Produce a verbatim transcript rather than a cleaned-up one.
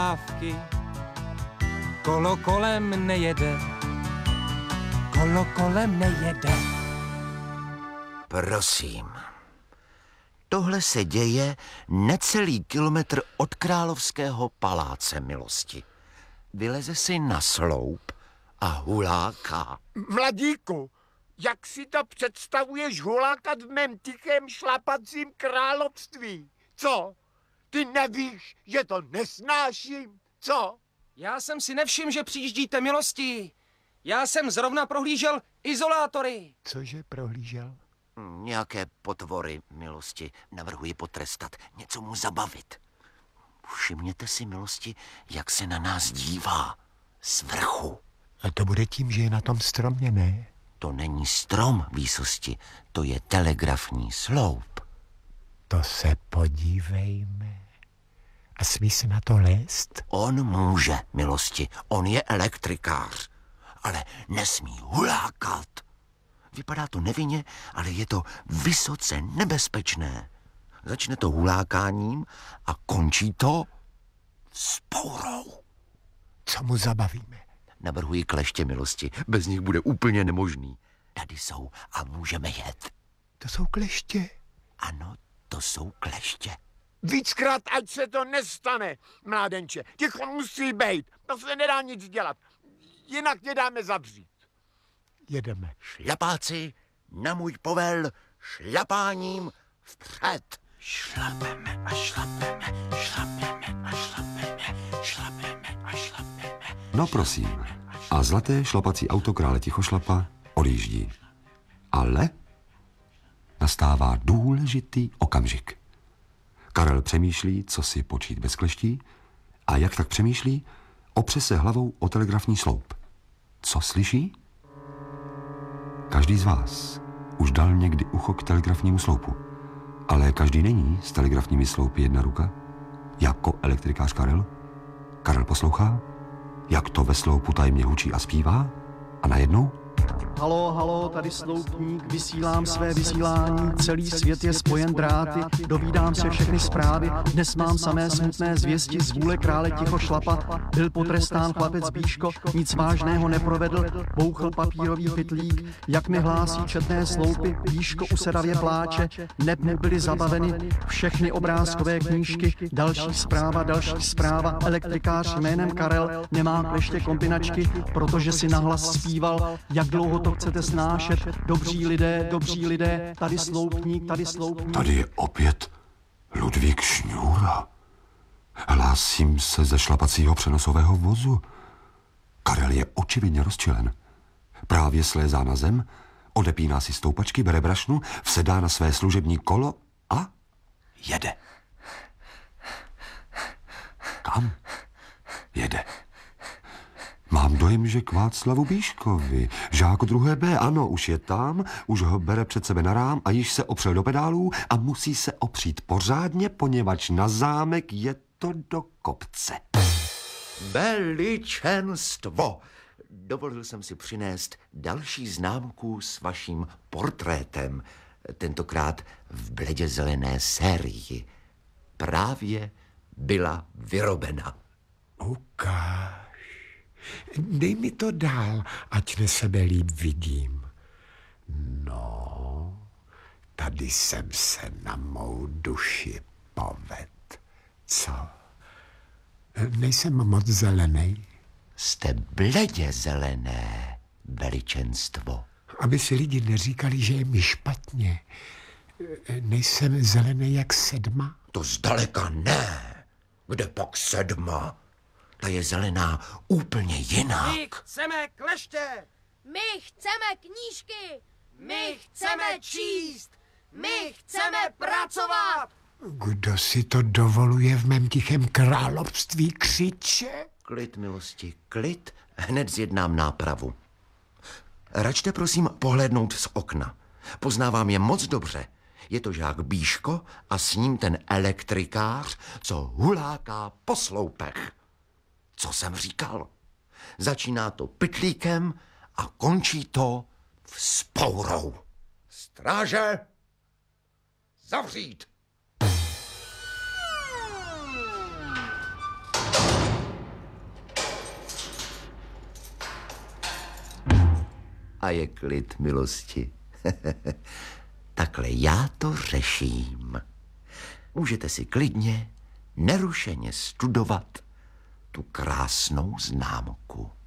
dávky. Kolo kolem nejede, kolo kolem nejede. Prosím, tohle se děje necelý kilometr od Královského paláce milosti. Vyleze si na sloup a huláká. Mladíku, jak si to představuješ hulákat v mém tichém šlapacím království? Co? Ty nevíš, že to nesnáším? Co? Já jsem si nevšiml, že přijíždíte milosti. Já jsem zrovna prohlížel izolátory. Cože prohlížel? Nějaké potvory milosti navrhuji potrestat, něco mu zabavit. Všimněte si milosti, jak se na nás dívá z vrchu. A to bude tím, že je na tom stromě, ne? To není strom výsosti, to je telegrafní sloup. To se podívejme. A smí se na to lézt? On může, milosti, on je elektrikář, ale nesmí hulákat. Vypadá to nevinně, ale je to vysoce nebezpečné. Začne to hulákáním a končí to vzpourou. Co mu zabavíme? Navrhuji kleště milosti, bez nich bude úplně nemožný. Tady jsou a můžeme jet. To jsou kleště? Ano, to jsou kleště. Víckrát, ať se to nestane, mládenče. Ticho musí být. To se nedá nic dělat. Jinak tě dáme zavřít. Jedeme. Šlapáci, na můj povel, šlapáním vpřed. Šlapeme a šlapeme, šlapeme a šlapeme, šlapeme a šlapeme. No prosím. A zlaté šlapací auto krále Tichošlapa odjíždí. Ale nastává důležitý okamžik. Karel přemýšlí, co si počít bez kleští, a jak tak přemýšlí, opře se hlavou o telegrafní sloup. Co slyší? Každý z vás už dal někdy ucho k telegrafnímu sloupu, ale každý není s telegrafními sloupy jedna ruka, jako elektrikář Karel. Karel poslouchá, jak to ve sloupu tajemně hučí a zpívá, a najednou... Halo, halo, tady sloupník, vysílám své vysílání, celý svět je spojen dráty, dovídám se všechny zprávy, dnes mám samé smutné zvěsti z vůle krále Tichošlapa, byl potrestán chlapec Bíško, nic vážného neprovedl, bouchl papírový pytlík, jak mi hlásí četné sloupy, Bíško usedavě pláče, neb mu byly zabaveny všechny obrázkové knížky, další zpráva, další zpráva, elektrikář jménem Karel nemá kleště kombinačky, protože si nahlas zpíval, jak dlouho to chcete snášet, dobří lidé, dobří lidé, tady sloupník, tady sloupník. Tady je opět Ludvík Šňůra. Hlásím se ze šlapacího přenosového vozu. Karel je očividně rozčilen. Právě slézá na zem, odepíná si stoupačky, bere brašnu, vsedá na své služební kolo a jede. Kam jede? Mám dojem, že k Václavu Bíškovi, žáku druhé B, ano, už je tam, už ho bere před sebe na rám a již se opřel do pedálů a musí se opřít pořádně, poněvadž na zámek je to do kopce. Veličenstvo! Dovolil jsem si přinést další známku s vaším portrétem, tentokrát v bledě zelené sérii. Právě byla vyrobena. Ukáž. Dej mi to dál, ať na sebe líp vidím. No, tady jsem se na mou duši poved. Co? Nejsem moc zelený? Jste bledě zelené, veličenstvo. Aby si lidi neříkali, že je mi špatně. Nejsem zelený jak sedma? To zdaleka ne. Kde pak sedma? Ta je zelená úplně jiná. My chceme kleště! My chceme knížky! My chceme číst! My chceme pracovat! Kdo si to dovoluje v mém tichém království křiče? Klid, milosti, klid. Hned zjednám nápravu. Račte prosím pohlédnout z okna. Poznávám je moc dobře. Je to žák Bíško a s ním ten elektrikář, co huláká po sloupech. Co jsem říkal? Začíná to pytlíkem a končí to vzpourou. Stráže! Zavřít! A je klid, milosti. Takhle já to řeším. Můžete si klidně, nerušeně studovat tu krásnou známku.